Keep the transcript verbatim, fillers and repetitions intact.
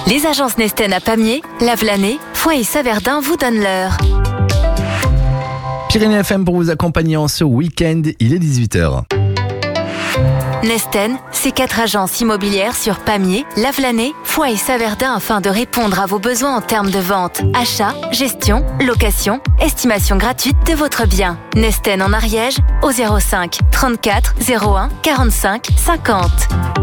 Les agences Nesten à Pamiers, Lavelanet, Foix et Saverdin vous donnent l'heure. Pyrénées F M pour vous accompagner en ce week-end, il est dix-huit heures. Nesten, c'est quatre agences immobilières sur Pamiers, Lavelanet, Foix et Saverdin afin de répondre à vos besoins en termes de vente, achat, gestion, location, estimation gratuite de votre bien. Nesten en Ariège au zéro cinq trente-quatre zéro un quarante-cinq cinquante.